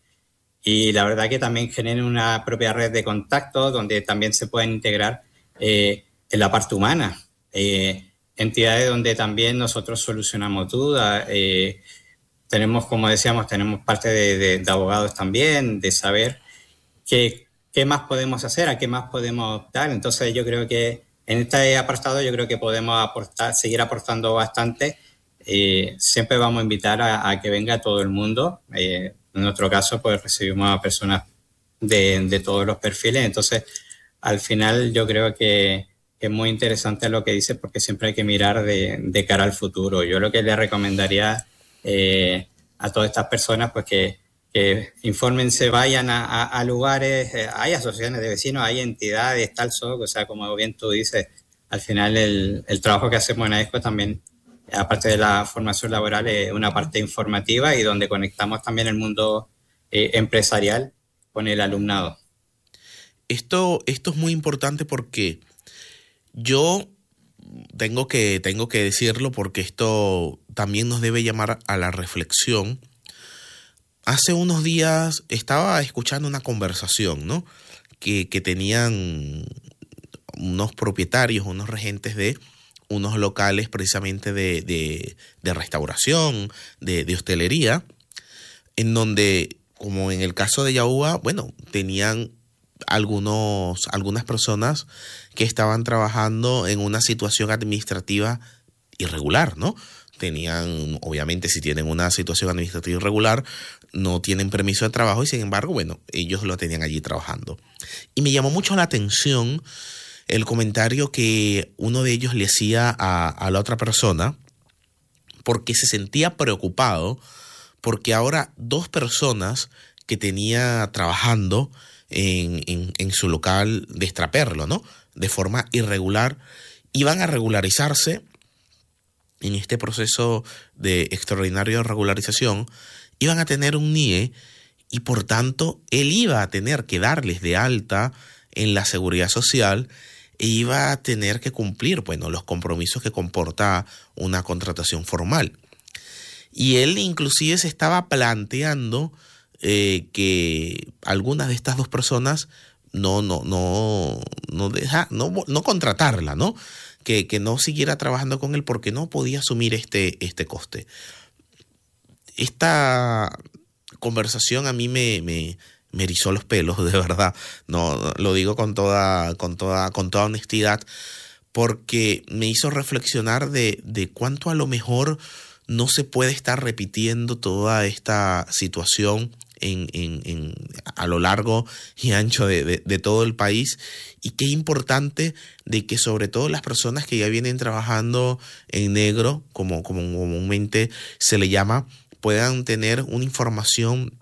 y la verdad que también genera una propia red de contactos donde también se pueden integrar eh, en la parte humana, eh, entidades donde también nosotros solucionamos dudas, eh, tenemos, como decíamos, tenemos parte de, de, de abogados también, de saber qué, qué más podemos hacer, a qué más podemos optar. Entonces yo creo que en este apartado yo creo que podemos aportar, seguir aportando bastante. Eh, siempre vamos a invitar a, a que venga todo el mundo. Eh, en nuestro caso, pues recibimos a personas de, de todos los perfiles. Entonces, al final yo creo que es muy interesante lo que dice, porque siempre hay que mirar de, de cara al futuro. Yo lo que le recomendaría eh, a todas estas personas, pues que, que infórmense, vayan a, a, a lugares, eh, hay asociaciones de vecinos, hay entidades, tal, so, o sea, como bien tú dices, al final el, el trabajo que hacemos en AESCO también, aparte de la formación laboral, es una parte informativa y donde conectamos también el mundo eh, empresarial con el alumnado. Esto, esto es muy importante porque yo tengo que, tengo que decirlo, porque esto también nos debe llamar a la reflexión. Hace unos días estaba escuchando una conversación, ¿no? que, que tenían unos propietarios, unos regentes de unos locales precisamente de, de, de restauración, de, de hostelería, en donde, como en el caso de Yaúa, bueno, tenían algunos, algunas personas que estaban trabajando en una situación administrativa irregular, ¿no? Tenían, obviamente, si tienen una situación administrativa irregular, no tienen permiso de trabajo y, sin embargo, bueno, ellos lo tenían allí trabajando. Y me llamó mucho la atención el comentario que uno de ellos le hacía a, a la otra persona, porque se sentía preocupado porque ahora dos personas que tenía trabajando en, en, en su local de extraperlo, ¿no?, de forma irregular, iban a regularizarse en este proceso de extraordinaria regularización, iban a tener un N I E y por tanto él iba a tener que darles de alta en la seguridad social e iba a tener que cumplir, bueno, los compromisos que comporta una contratación formal. Y él inclusive se estaba planteando eh, que algunas de estas dos personas no, no, no, no, deja, no, no contratarla, ¿no? Que, que no siguiera trabajando con él porque no podía asumir este, este coste. Esta conversación a mí me, me, me erizó los pelos, de verdad. No, lo digo con toda, con toda, con toda honestidad, porque me hizo reflexionar de, de cuánto a lo mejor no se puede estar repitiendo toda esta situación en, en, en, a lo largo y ancho de, de, de todo el país, y qué importante de que sobre todo las personas que ya vienen trabajando en negro, como, como comúnmente se le llama, puedan tener una información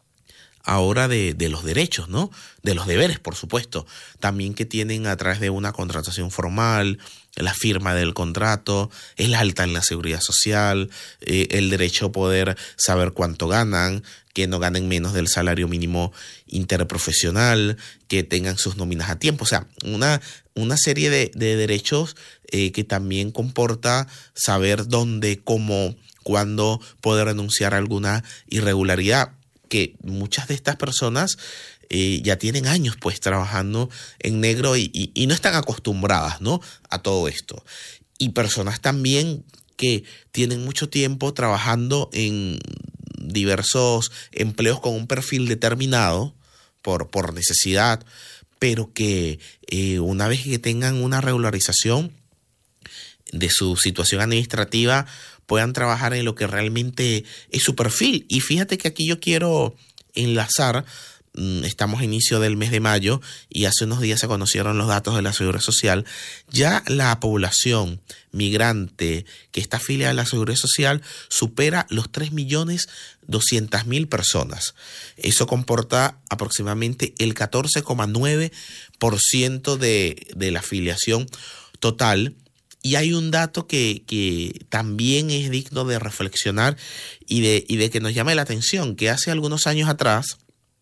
ahora de, de los derechos, ¿no? De los deberes, por supuesto. También que tienen a través de una contratación formal, la firma del contrato, el alta en la seguridad social, eh, el derecho a poder saber cuánto ganan, que no ganen menos del salario mínimo interprofesional, que tengan sus nóminas a tiempo. O sea, una, una serie de, de derechos eh, que también comporta saber dónde, cómo, cuándo poder denunciar alguna irregularidad, que muchas de estas personas eh, ya tienen años pues trabajando en negro y, y, y no están acostumbradas, ¿no?, a todo esto. Y personas también que tienen mucho tiempo trabajando en diversos empleos con un perfil determinado por, por necesidad, pero que eh, una vez que tengan una regularización de su situación administrativa, puedan trabajar en lo que realmente es su perfil. Y fíjate que aquí yo quiero enlazar, estamos a inicio del mes de mayo y hace unos días se conocieron los datos de la Seguridad Social. Ya la población migrante que está afiliada a la Seguridad Social supera los tres millones doscientas mil personas. Eso comporta aproximadamente el catorce coma nueve por ciento de, de la afiliación total. Y hay un dato que, que también es digno de reflexionar y de, y de que nos llame la atención, que hace algunos años atrás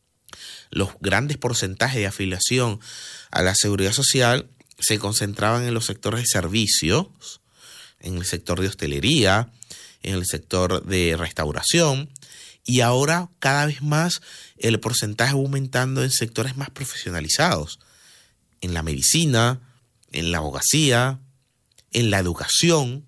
los grandes porcentajes de afiliación a la Seguridad Social se concentraban en los sectores de servicios, en el sector de hostelería, en el sector de restauración, y ahora cada vez más el porcentaje va aumentando en sectores más profesionalizados, en la medicina, en la abogacía, en la educación,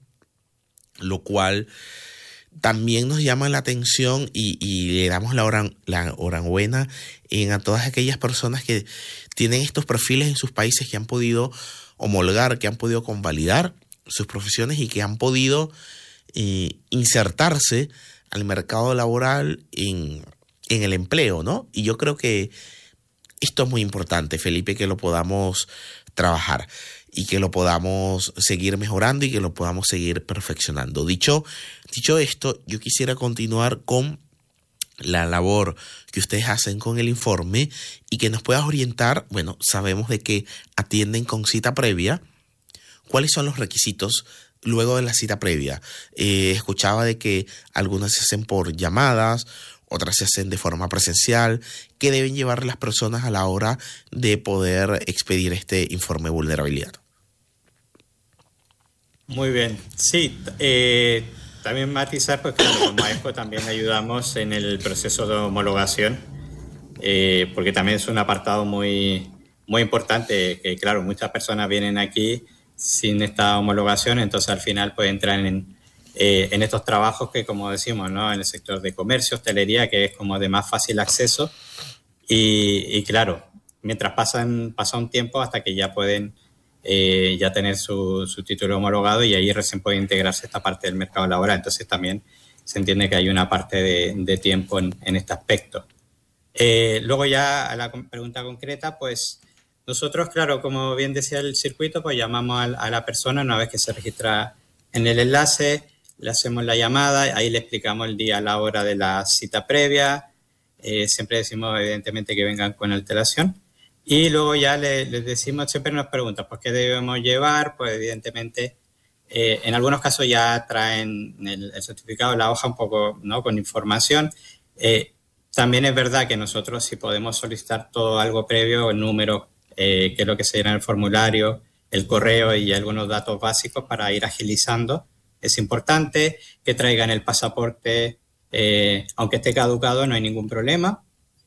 lo cual también nos llama la atención y, y le damos la, oran, la enhorabuena en a todas aquellas personas que tienen estos perfiles en sus países, que han podido homologar, que han podido convalidar sus profesiones y que han podido eh, insertarse al mercado laboral en, en el empleo, ¿no? Y yo creo que esto es muy importante, Felipe, que lo podamos trabajar y que lo podamos seguir mejorando y que lo podamos seguir perfeccionando. Dicho, dicho esto, yo quisiera continuar con la labor que ustedes hacen con el informe y que nos puedas orientar. Bueno, sabemos de que atienden con cita previa. ¿Cuáles son los requisitos luego de la cita previa? Eh, escuchaba de que algunas se hacen por llamadas, otras se hacen de forma presencial. ¿Qué deben llevar las personas a la hora de poder expedir este informe de vulnerabilidad? Muy bien. Sí, eh, también matizar, pues claro, como AESCO también ayudamos en el proceso de homologación, eh, porque también es un apartado muy, muy importante, que claro, muchas personas vienen aquí sin esta homologación, entonces al final pues entran en, eh, en estos trabajos que, como decimos, ¿no?, en el sector de comercio, hostelería, que es como de más fácil acceso, y, y claro, mientras pasan, pasa un tiempo hasta que ya pueden Eh, ya tener su, su título homologado, y ahí recién puede integrarse esta parte del mercado laboral. Entonces también se entiende que hay una parte de, de tiempo en, en este aspecto. Eh, luego ya a la pregunta concreta, pues nosotros, claro, como bien decía el circuito, pues llamamos a, a la persona una vez que se registra en el enlace, le hacemos la llamada, ahí le explicamos el día, la hora de la cita previa, eh, siempre decimos evidentemente que vengan con antelación. Y luego ya les le decimos, siempre nos preguntan, pues, ¿qué debemos llevar? Pues, evidentemente, eh, en algunos casos ya traen el, el certificado, la hoja un poco, ¿no?, con información. Eh, también es verdad que nosotros, si podemos solicitar todo algo previo, el número, eh, que es lo que se dirá en el formulario, el correo y algunos datos básicos para ir agilizando es importante, que traigan el pasaporte, eh, aunque esté caducado no hay ningún problema,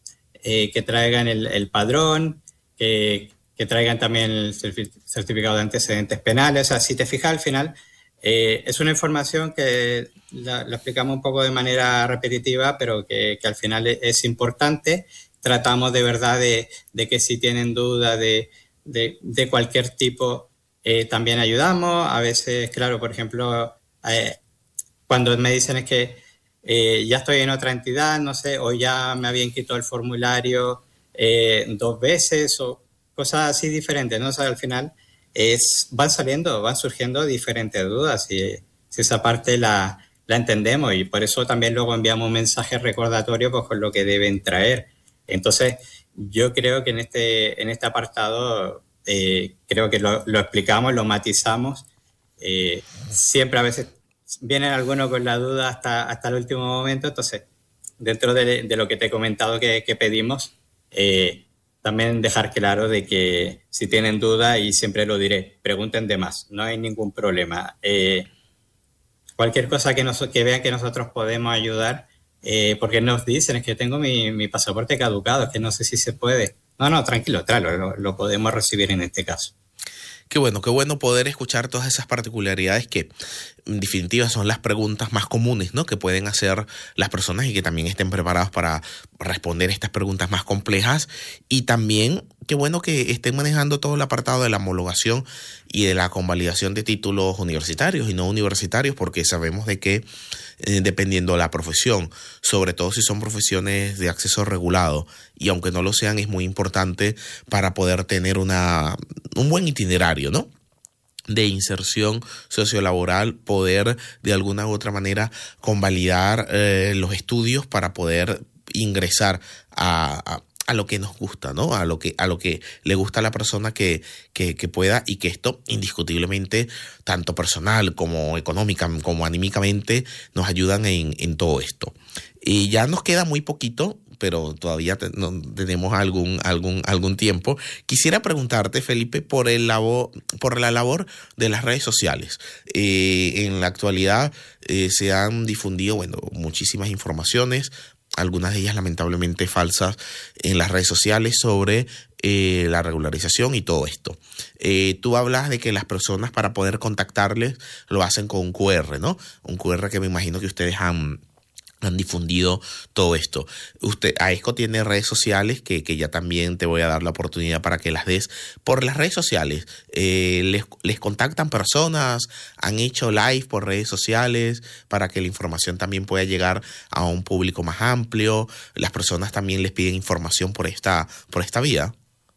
eh, que traigan el, el padrón, que, que traigan también el certificado de antecedentes penales. O sea, si te fijas al final, eh, es una información que la, la explicamos un poco de manera repetitiva, pero que, que al final es, es importante. Tratamos de verdad de, de que si tienen duda de, de, de cualquier tipo, eh, también ayudamos. A veces, claro, por ejemplo, eh, cuando me dicen es que eh, ya estoy en otra entidad, no sé, o ya me habían quitado el formulario eh, dos veces o cosas así diferentes, ¿no? O sea, al final es, van saliendo, van surgiendo diferentes dudas y si esa parte la, la entendemos y por eso también luego enviamos un mensaje recordatorio pues, con lo que deben traer. Entonces, yo creo que en este, en este apartado eh, creo que lo, lo explicamos, lo matizamos. Eh, siempre a veces vienen algunos con la duda hasta, hasta el último momento. Entonces, dentro de, de lo que te he comentado que, que pedimos, eh, también dejar claro de que si tienen duda, y siempre lo diré, pregunten de más, no hay ningún problema. Eh, cualquier cosa que, nos, que vean que nosotros podemos ayudar, Eh, porque nos dicen, es que tengo mi, mi pasaporte caducado, es que no sé si se puede. No, no, tranquilo, tráelo, lo, lo podemos recibir en este caso. Qué bueno, qué bueno poder escuchar todas esas particularidades que en definitiva son las preguntas más comunes, ¿no? Que pueden hacer las personas y que también estén preparados para responder estas preguntas más complejas. Y también qué bueno que estén manejando todo el apartado de la homologación y de la convalidación de títulos universitarios y no universitarios, porque sabemos de que eh, dependiendo de la profesión, sobre todo si son profesiones de acceso regulado, y aunque no lo sean, es muy importante para poder tener una, un buen itinerario, ¿no? De inserción sociolaboral, poder de alguna u otra manera convalidar eh, los estudios para poder ingresar a, a, a lo que nos gusta, ¿no? A lo que, a lo que le gusta a la persona que, que, que pueda, y que esto indiscutiblemente, tanto personal como económica, como anímicamente, nos ayudan en, en todo esto. Y ya nos queda muy poquito, pero todavía te, no, tenemos algún, algún, algún tiempo. Quisiera preguntarte, Felipe, por, el labor, por la labor de las redes sociales. Eh, en la actualidad eh, se han difundido, bueno, muchísimas informaciones, algunas de ellas lamentablemente falsas, en las redes sociales sobre eh, la regularización y todo esto. Eh, tú hablas de que las personas, para poder contactarles, lo hacen con un cu erre, ¿no? Un cu erre que me imagino que ustedes han... han difundido todo esto. Usted, AESCO tiene redes sociales que, que ya también te voy a dar la oportunidad para que las des. Por las redes sociales, eh, les, les contactan personas, han hecho live por redes sociales para que la información también pueda llegar a un público más amplio. Las personas también les piden información por esta, por esta vía.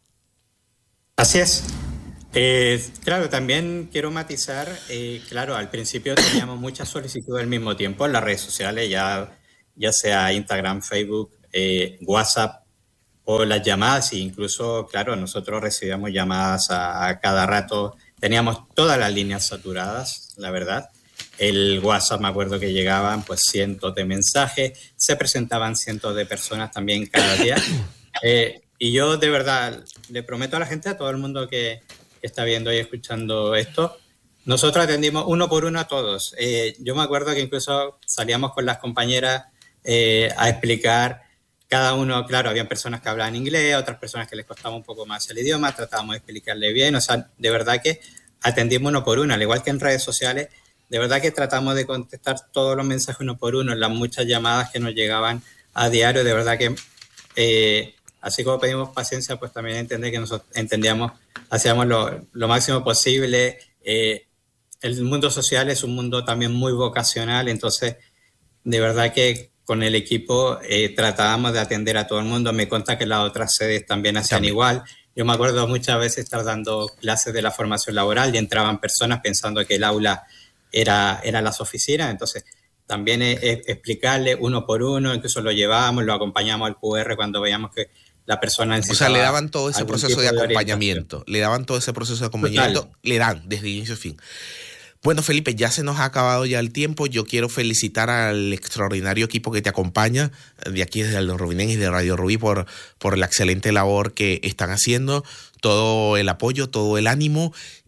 Así es. Eh, claro, también quiero matizar, eh, claro, al principio teníamos muchas solicitudes al mismo tiempo en las redes sociales, ya, ya sea Instagram, Facebook, eh, WhatsApp o las llamadas, e incluso, claro, nosotros recibíamos llamadas a, a cada rato, teníamos todas las líneas saturadas, la verdad. El WhatsApp, me acuerdo que llegaban pues cientos de mensajes, se presentaban cientos de personas también cada día. Eh, y yo de verdad le prometo a la gente, a todo el mundo que que está viendo y escuchando esto, nosotros atendimos uno por uno a todos. Eh, yo me acuerdo que incluso salíamos con las compañeras eh, a explicar cada uno, claro, había personas que hablaban inglés, otras personas que les costaba un poco más el idioma, tratábamos de explicarle bien, o sea, de verdad que atendimos uno por uno, al igual que en redes sociales, de verdad que tratamos de contestar todos los mensajes uno por uno, las muchas llamadas que nos llegaban a diario, de verdad que... Eh, Así como pedimos paciencia, pues también entender que nosotros entendíamos, hacíamos lo, lo máximo posible. Eh, el mundo social es un mundo también muy vocacional, entonces de verdad que con el equipo eh, tratábamos de atender a todo el mundo. Me consta que las otras sedes también hacían también. igual. Yo me acuerdo muchas veces estar dando clases de la formación laboral y entraban personas pensando que el aula era, era las oficinas, entonces... También es, es explicarle uno por uno, incluso lo llevábamos, lo acompañamos al cu erre cuando veíamos que la persona necesitaba. O sea, le daban todo ese proceso de acompañamiento. Le daban todo ese proceso de acompañamiento. Total. Le dan desde inicio a fin. Bueno, Felipe, ya se nos ha acabado ya el tiempo. Yo quiero felicitar al extraordinario equipo que te acompaña de aquí desde Aldo Rubinén y de Radio Rubí por, por la excelente labor que están haciendo, todo el apoyo, todo el ánimo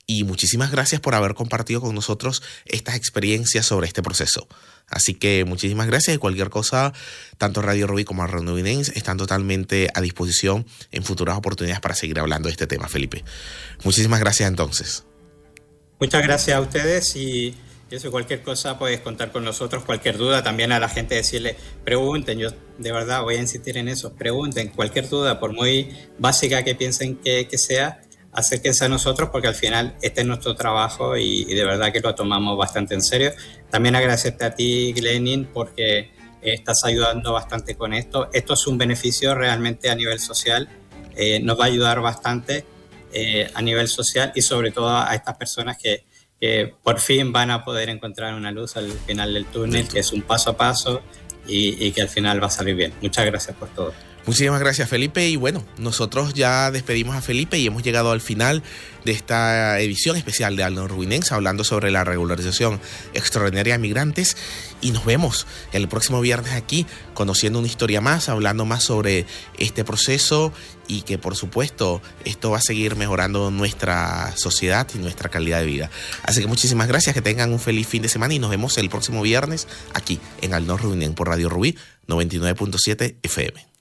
y muchísimas gracias por haber compartido con nosotros estas experiencias sobre este proceso. Así que muchísimas gracias y cualquier cosa, tanto Radio Rubí como Radio Novinense están totalmente a disposición en futuras oportunidades para seguir hablando de este tema, Felipe. Muchísimas gracias entonces. Muchas gracias a ustedes y eso, cualquier cosa puedes contar con nosotros, cualquier duda, también a la gente decirle, pregunten, yo de verdad voy a insistir en eso, pregunten, cualquier duda, por muy básica que piensen que, que sea, acérquense a nosotros porque al final este es nuestro trabajo y, y de verdad que lo tomamos bastante en serio. También agradecerte a ti, Glenin, porque estás ayudando bastante con esto. Esto es un beneficio realmente a nivel social, eh, nos va a ayudar bastante eh, a nivel social y sobre todo a estas personas que, que por fin van a poder encontrar una luz al final del túnel, que es un paso a paso y, y que al final va a salir bien. Muchas gracias por todo. Muchísimas gracias, Felipe, y bueno, nosotros ya despedimos a Felipe y hemos llegado al final de esta edición especial de Al Nordwinense hablando sobre la regularización extraordinaria de migrantes y nos vemos el próximo viernes aquí conociendo una historia más, hablando más sobre este proceso y que por supuesto esto va a seguir mejorando nuestra sociedad y nuestra calidad de vida. Así que muchísimas gracias, que tengan un feliz fin de semana y nos vemos el próximo viernes aquí en Al Nordwinense por Radio Rubí noventa y nueve punto siete F M.